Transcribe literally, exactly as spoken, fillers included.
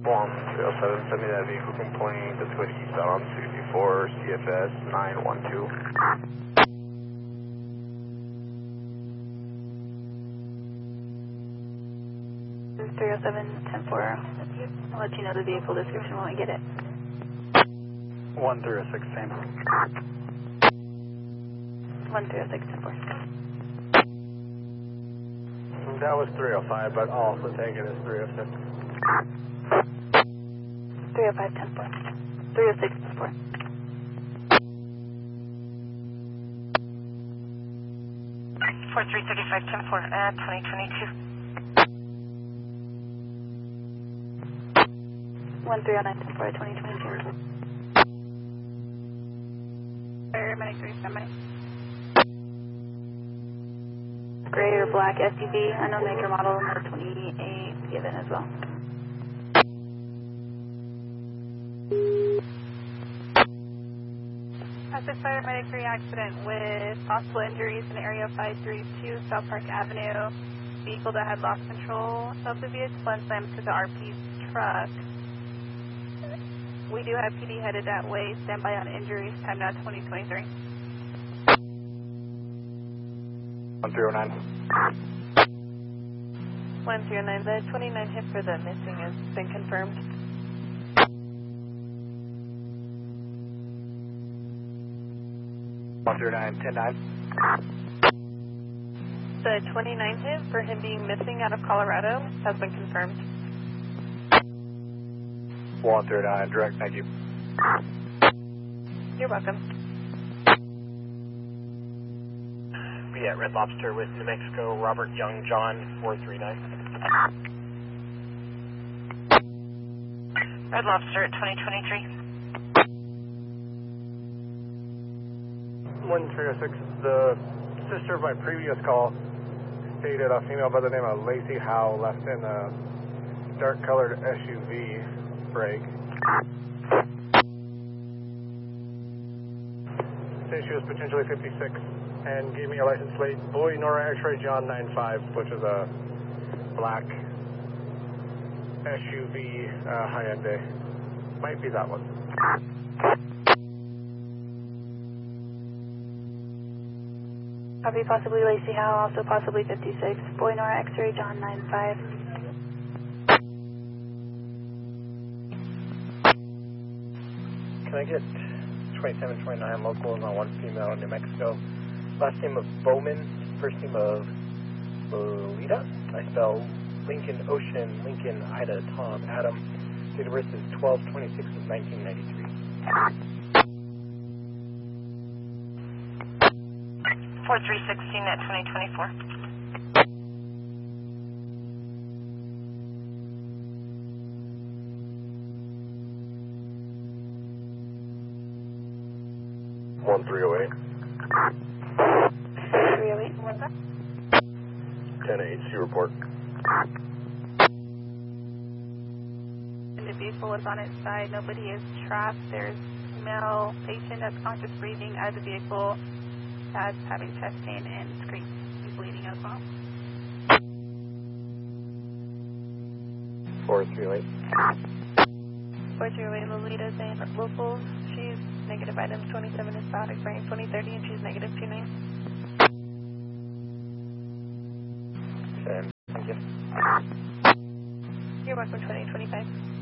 One three oh seven, send me that vehicle complaint. That's going eastbound on sixty-four, C F S nine one two. three oh seven, ten four. I'll let you know the vehicle description when we get it. one three oh six, same. one three oh six, ten four. That was three oh five, but I'll also take it as three oh six. three oh five, ten four. three oh six, ten four. four three three five, ten four, uh, twenty twenty-two. one three oh nine, ten four, twenty twenty-two. Paramedic three, standby. Gray or black S U V, unknown maker model, number twenty-eight given as well. Passive paramedic three accident with possible injuries in area five three two South Park Avenue. Vehicle that had lost control of the vehicle and slammed to the R P's truck. We do have P D headed that way. Stand by on injuries. Time now twenty twenty-three. one three oh nine. one three oh nine. The twenty-nine hit for the missing has been confirmed. one three oh nine, ten nine. The twenty-nine hit for him being missing out of Colorado has been confirmed. one three oh nine, direct, thank you. You're welcome. Be at Red Lobster with New Mexico, Robert Young John, four three nine. Red Lobster at twenty twenty-three. one three oh six, the sister of my previous call stated a female by the name of Lacey Howe left in a dark colored S U V break. Said she was potentially fifty-six and gave me a license plate, Boy Nora X-ray John nine five, which is a black S U V uh, Hyundai. Might be that one. Copy, possibly Lacey Howe, also possibly fifty-six. Boy Nora X-ray John nine five. Can I get twenty-seven twenty-nine local and one female in New Mexico? Last name of Bowman, first name of Lolita. I spell Lincoln Ocean, Lincoln Ida Tom Adam. Date of birth is twelve twenty-six of nineteen ninety-three. four three sixteen at twenty twenty-four. one three oh eight. three oh eight, what's that? ten eight, C report. And the vehicle is on its side. Nobody is trapped. There's male patient that's conscious breathing out of the vehicle. That's having chest pain and screams. He's bleeding as well. four three oh eight. four three oh eight, Lolita's in local. She's negative items twenty-seven is static brain twenty thirty, and she's negative two nine. Okay, thank you. You're welcome, twenty twenty-five.